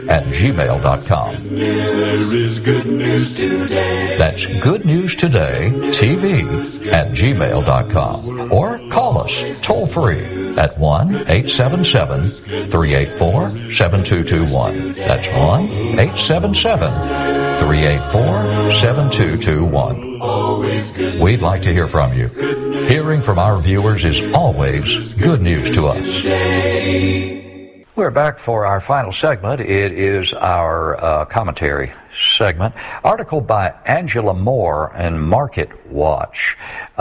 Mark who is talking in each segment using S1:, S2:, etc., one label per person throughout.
S1: gmail.com.
S2: There is good news today.
S1: That's Good News Today TV at gmail.com. Or call us toll free at 1-877-384-7221. That's 1-877-384-7221. We'd like to hear from you. Hearing from our viewers is always good news to us. We're back for our final segment. It is our commentary segment. Article by Angela Moore in Market Watch.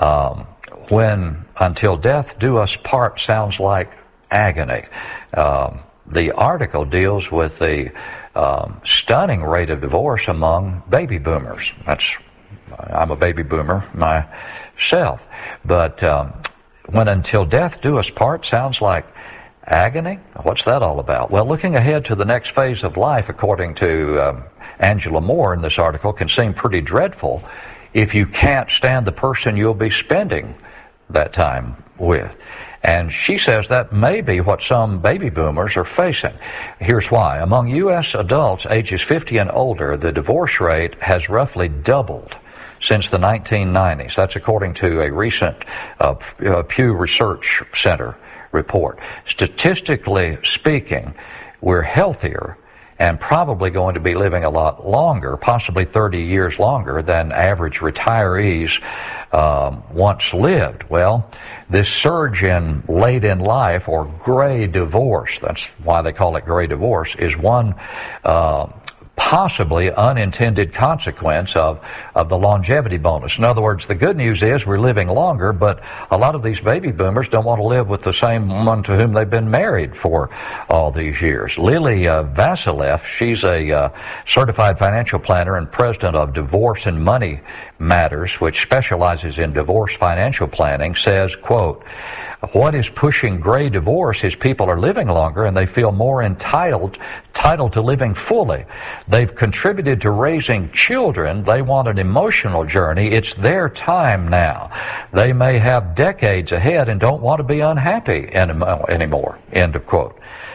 S1: When Until Death Do Us Part sounds like agony. The article deals with the stunning rate of divorce among baby boomers. I'm a baby boomer myself. But when Until Death Do Us Part sounds like agony? What's that all about? Well, looking ahead to the next phase of life, according to Angela Moore in this article, can seem pretty dreadful if you can't stand the person you'll be spending that time with. And she says that may be what some baby boomers are facing. Here's why. Among U.S. adults ages 50 and older, the divorce rate has roughly doubled since the 1990s. That's according to a recent Pew Research Center report. Statistically speaking, we're healthier and probably going to be living a lot longer, possibly 30 years longer than average retirees once lived. Well, this surge in late in life or gray divorce, that's why they call it gray divorce, is one possibly unintended consequence of the longevity bonus. In other words, the good news is we're living longer, but a lot of these baby boomers don't want to live with the same one to whom they've been married for all these years. Lily Vasileff, she's a certified financial planner and president of Divorce and Money Matters, which specializes in divorce financial planning, says, quote, what is pushing gray divorce is people are living longer and they feel more entitled to living fully. They've contributed to raising children. They want an emotional journey. It's their time now. They may have decades ahead and don't want to be unhappy anymore. End of quote.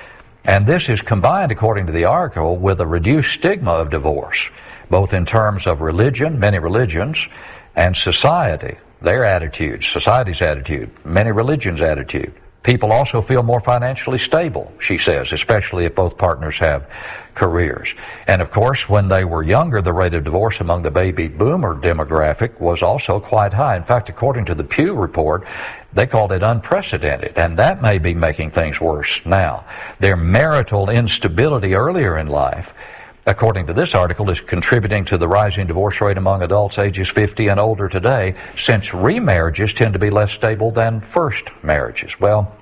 S1: And this is combined, according to the article, with a reduced stigma of divorce, both in terms of religion, many religions, and society. Their attitude, society's attitude, many religions' attitude. People also feel more financially stable, she says, especially if both partners have careers. And of course, when they were younger, the rate of divorce among the baby boomer demographic was also quite high. In fact, according to the Pew report, they called it unprecedented, and that may be making things worse now. Their marital instability earlier in life, according to this article, is contributing to the rising divorce rate among adults ages 50 and older today, since remarriages tend to be less stable than first marriages. Well,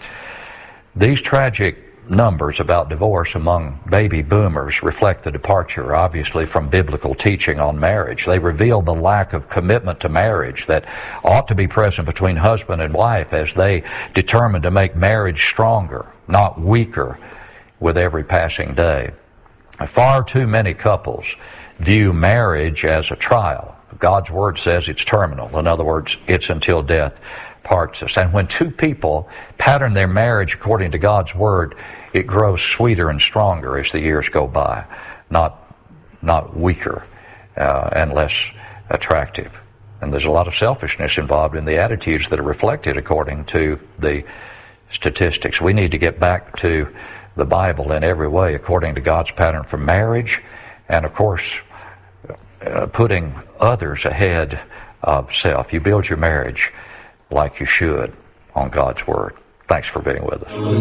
S1: these tragic numbers about divorce among baby boomers reflect the departure, obviously, from biblical teaching on marriage. They reveal the lack of commitment to marriage that ought to be present between husband and wife as they determine to make marriage stronger, not weaker, with every passing day. Far too many couples view marriage as a trial. God's Word says it's terminal. In other words, it's until death parts us. And when two people pattern their marriage according to God's Word, it grows sweeter and stronger as the years go by, not weaker and less attractive. And there's a lot of selfishness involved in the attitudes that are reflected according to the statistics. We need to get back to the Bible in every way according to God's pattern for marriage, and of course putting others ahead of self. You build your marriage like you should on God's Word. Thanks for being with us.